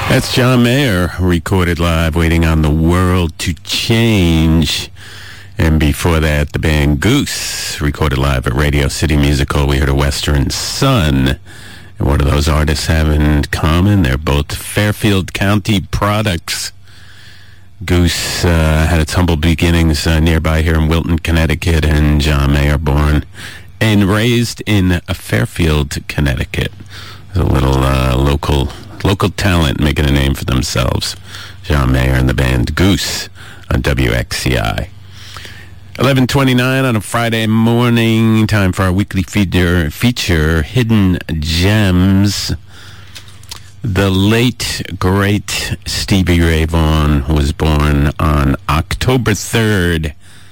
That's John Mayer, recorded live, Waiting on the World to Change. And before that, the band Goose, recorded live at Radio City Musical. We heard a Western Sun. And what do those artists have in common? They're both Fairfield County products. Goose had its humble beginnings nearby here in Wilton, Connecticut, and John Mayer, born and raised in Fairfield, Connecticut. There's a little local talent making a name for themselves. John Mayer and the band Goose on WXCI. 11:29 on a Friday morning. Time for our weekly feature, Hidden Gems. The late, great Stevie Ray Vaughan was born on October 3rd,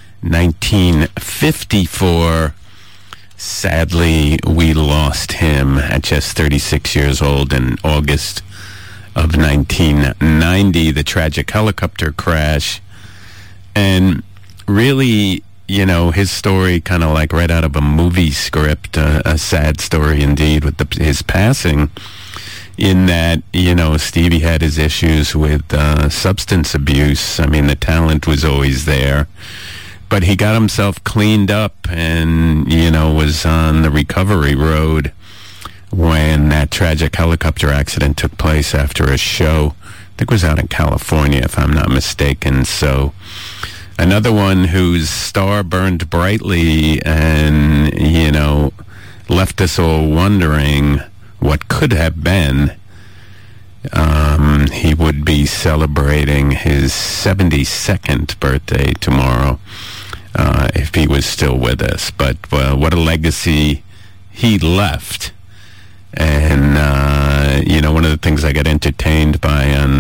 1954. Sadly, we lost him at just 36 years old in August of 1990, the tragic helicopter crash. And really, you know, his story kind of like right out of a movie script, a sad story indeed with his passing, in that, you know, Stevie had his issues with substance abuse. I mean, the talent was always there. But he got himself cleaned up and, you know, was on the recovery road when that tragic helicopter accident took place after a show. I think it was out in California, if I'm not mistaken. So another one whose star burned brightly and, you know, left us all wondering what could have been. He would be celebrating his 72nd birthday tomorrow, if he was still with us. But what a legacy he left. And you know, one of the things I get entertained by, and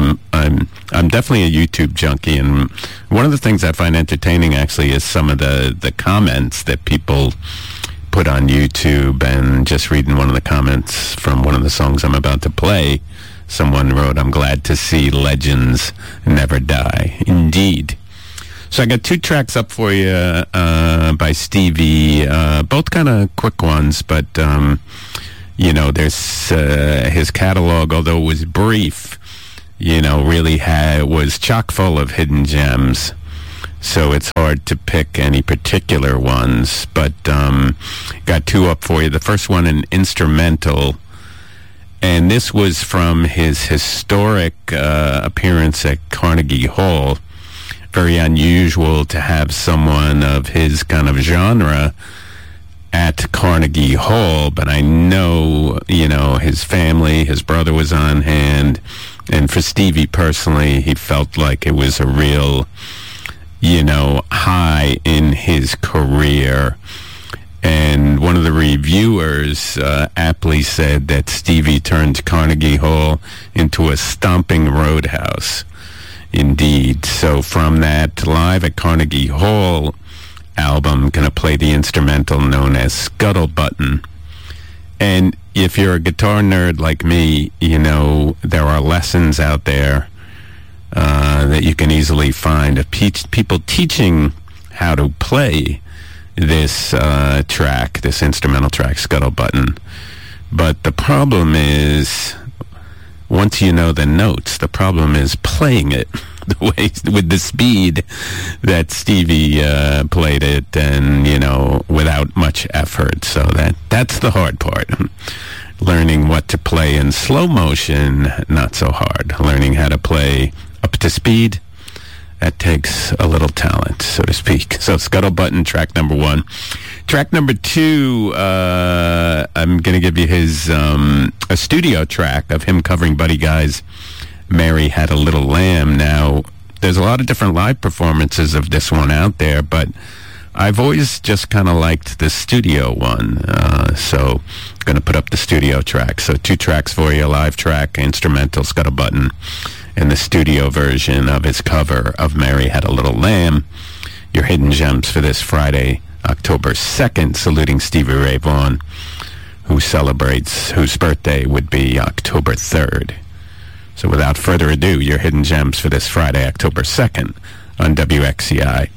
I'm definitely a YouTube junkie, and one of the things I find entertaining actually is some of the comments that people put on YouTube. And just reading one of the comments from one of the songs I'm about to play, someone wrote, "I'm glad to see legends never die." Indeed. So I got two tracks up for you by Stevie, both kind of quick ones, but you know, there's his catalog, although it was brief, you know, really was chock full of hidden gems. So it's hard to pick any particular ones, but got two up for you. The first one, an instrumental, and this was from his historic appearance at Carnegie Hall. Very unusual to have someone of his kind of genre at Carnegie Hall, but I know, you know, his family, his brother was on hand, and for Stevie personally, he felt like it was a real, you know, high in his career. And one of the reviewers aptly said that Stevie turned Carnegie Hall into a stomping roadhouse. Indeed. So from that Live at Carnegie Hall album, going to play the instrumental known as Scuttle Button. And if you're a guitar nerd like me, you know, there are lessons out there that you can easily find of people teaching how to play this track, this instrumental track, Scuttle Button. But the problem is, once you know the notes, the problem is playing it the way, with the speed that Stevie played it, and, you know, without much effort. So that's the hard part. Learning what to play in slow motion, not so hard. Learning how to play up to speed, that takes a little talent, so to speak. So Scuttle Button, track number one. Track number two, I'm going to give you his a studio track of him covering Buddy Guy's Mary Had a Little Lamb. Now, there's a lot of different live performances of this one out there, but I've always just kind of liked the studio one. So I'm going to put up the studio track. So two tracks for you, a live track, instrumental, Scuttle Button, and the studio version of his cover of Mary Had a Little Lamb. Your hidden gems for this Friday, October 2nd, saluting Stevie Ray Vaughan, whose birthday would be October 3rd. So without further ado, your hidden gems for this Friday, October 2nd on WXCI.